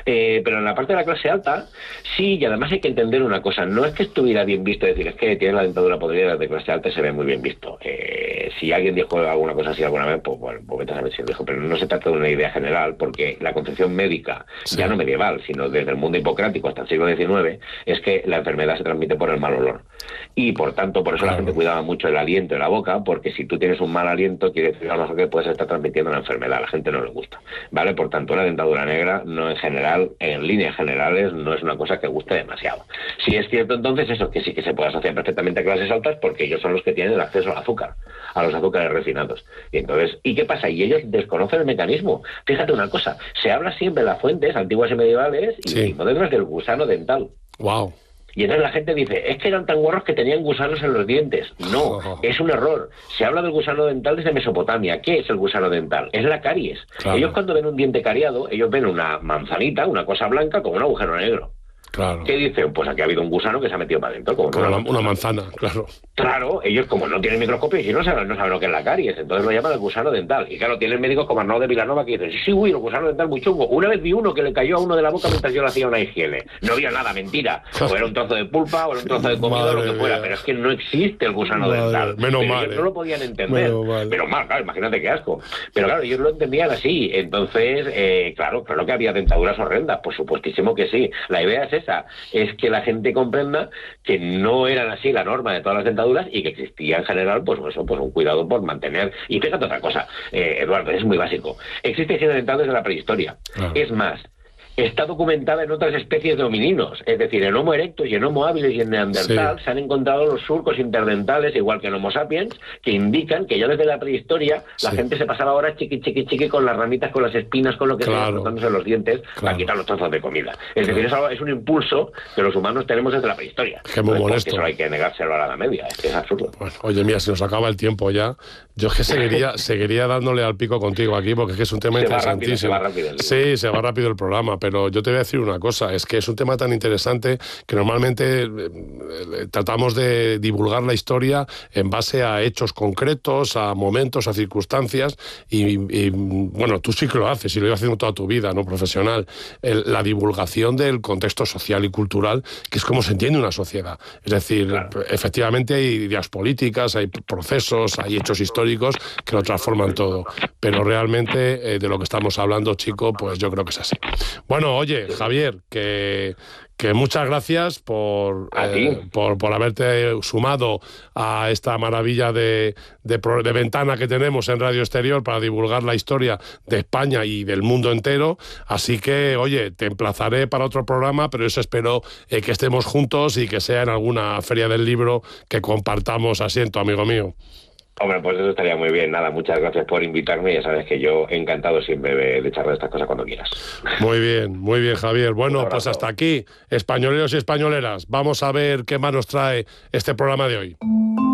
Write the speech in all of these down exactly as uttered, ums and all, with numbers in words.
Eh, pero en la parte de la clase alta, sí, y además hay que entender una cosa, no es que estuviera bien visto decir, es que tiene la dentadura podrida de clase alta y se ve muy bien visto. Eh, si alguien dijo alguna cosa así alguna vez, pues bueno, pues vete a saber si lo dijo, pero no se trata de una idea general, porque la concepción médica, sí. ya no medieval, sino desde el mundo hipocrático hasta el siglo diecinueve, es que la enfermedad se transmite por el mal olor. Y por tanto, por eso claro. la gente cuidaba mucho el aliento de la boca, porque si tú tienes un mal aliento, quiere decir a lo mejor que puedes estar transmitiendo la enfermedad, a la gente no le gusta, ¿vale? Por tanto, la dentadura negra, no en general, en líneas generales, no es una cosa que guste demasiado. Sí es cierto entonces eso, que sí que se puede asociar perfectamente a clases altas, porque ellos son los que tienen el acceso al azúcar, a los azúcares refinados. Y entonces, ¿y qué pasa? Y ellos desconocen el mecanismo. Fíjate una cosa, se habla siempre en las fuentes antiguas y medievales y, sí. y modernas del gusano dental. Wow. Y entonces la gente dice, es que eran tan guarros que tenían gusanos en los dientes. No, oh. es un error. Se habla del gusano dental desde Mesopotamia. ¿Qué es el gusano dental? Es la caries. Claro. Ellos cuando ven un diente cariado, ellos ven una manzanita, una cosa blanca con un agujero negro. Claro. ¿Qué dicen? Pues aquí ha habido un gusano que se ha metido para adentro. Como una, una, manzana. una manzana, claro. Claro, ellos como no tienen microscopio y no saben, no saben lo que es la caries, entonces lo llaman el gusano dental. Y claro, tienen médicos como Arnaud de Vilanova que dicen, sí, sí, uy, el gusano dental muy chungo. Una vez vi uno que le cayó a uno de la boca mientras yo le hacía una higiene. No había nada, mentira. O era un trozo de pulpa, o era un trozo de comida, o lo que fuera. Pero es que no existe el gusano Madre, dental. Menos pero mal. Ellos eh. no lo podían entender. Mal. Pero mal, claro, imagínate qué asco. Pero claro, ellos lo entendían así. Entonces, eh, claro, claro que había dentaduras horrendas, por supuestísimo que sí. La idea es esa, es que la gente comprenda que no eran así la norma de todas las dentaduras y que existía en general, pues eso, pues un cuidado por mantener. Y fíjate otra cosa, eh, Eduardo, es muy básico. Existe higiene dental desde la prehistoria. Ah. Es más, está documentada en otras especies de homininos, es decir, en Homo erectus y en Homo habilis y en Neandertal sí. se han encontrado los surcos interdentales, igual que en Homo sapiens, que indican que ya desde la prehistoria sí. la gente se pasaba horas chiqui, chiqui, chiqui con las ramitas, con las espinas, con lo que claro. sea, cortándose los dientes claro. para quitar los trozos de comida. Es claro. decir, eso es un impulso que los humanos tenemos desde la prehistoria. Qué muy molesto. Eso hay que negárselo a la Edad Media, es que es absurdo. Bueno, oye, mira, se nos acaba el tiempo ya. Yo es que seguiría, seguiría dándole al pico contigo aquí, porque es que es un tema se interesantísimo. Va rápido, se va rápido sí, se va rápido el programa, pero yo te voy a decir una cosa, es que es un tema tan interesante que normalmente eh, tratamos de divulgar la historia en base a hechos concretos, a momentos, a circunstancias, y, y bueno, tú sí que lo haces y lo llevas haciendo toda tu vida, ¿no? Profesional. El, la divulgación del contexto social y cultural, que es como se entiende una sociedad. Es decir, claro. efectivamente hay ideas políticas, hay procesos, hay hechos históricos que lo transforman todo, pero realmente eh, de lo que estamos hablando, chico, pues yo creo que es así. Bueno, oye, Javier, que, que muchas gracias por, eh, por, por haberte sumado a esta maravilla de, de, de ventana que tenemos en Radio Exterior para divulgar la historia de España y del mundo entero. Así que, oye, te emplazaré para otro programa, pero eso espero eh, que estemos juntos y que sea en alguna feria del libro que compartamos asiento, amigo mío. Hombre, pues eso estaría muy bien. Nada, muchas gracias por invitarme. Ya sabes que yo encantado siempre de, de charlar de estas cosas cuando quieras. Muy bien, muy bien, Javier. Bueno, pues hasta aquí, españoleros y españoleras. Vamos a ver qué más nos trae este programa de hoy.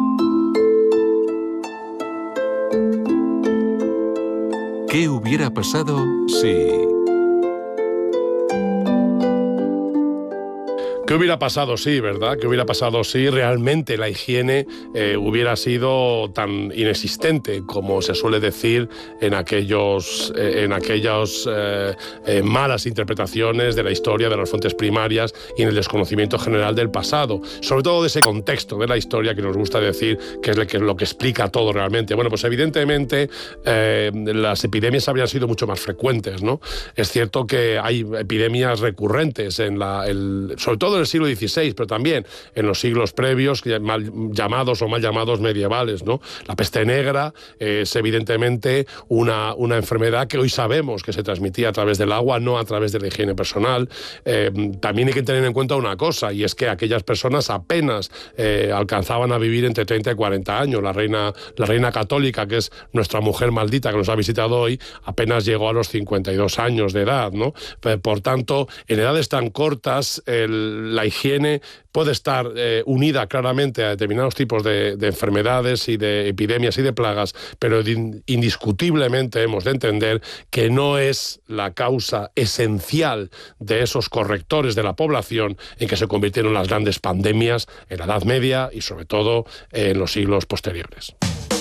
¿Qué hubiera pasado si...? ¿Qué hubiera pasado si, verdad? ¿Qué hubiera pasado si realmente la higiene eh, hubiera sido tan inexistente como se suele decir en aquellos, eh, en aquellas eh, eh, malas interpretaciones de la historia, de las fuentes primarias y en el desconocimiento general del pasado? Sobre todo de ese contexto de la historia que nos gusta decir que es lo que, lo que explica todo realmente. Bueno, pues evidentemente eh, las epidemias habrían sido mucho más frecuentes, ¿no? Es cierto que hay epidemias recurrentes en la, el, sobre todo en el siglo dieciséis, pero también en los siglos previos, mal llamados o mal llamados medievales, ¿no? La peste negra es evidentemente una, una enfermedad que hoy sabemos que se transmitía a través del agua, no a través de la higiene personal. Eh, también hay que tener en cuenta una cosa, y es que aquellas personas apenas eh, alcanzaban a vivir entre treinta y cuarenta años. La reina, la reina católica, que es nuestra mujer maldita que nos ha visitado hoy, apenas llegó a los cincuenta y dos años de edad, ¿no? Por tanto, en edades tan cortas, el la higiene puede estar eh, unida claramente a determinados tipos de, de enfermedades y de epidemias y de plagas, pero indiscutiblemente hemos de entender que no es la causa esencial de esos correctores de la población en que se convirtieron las grandes pandemias en la Edad Media y sobre todo en los siglos posteriores.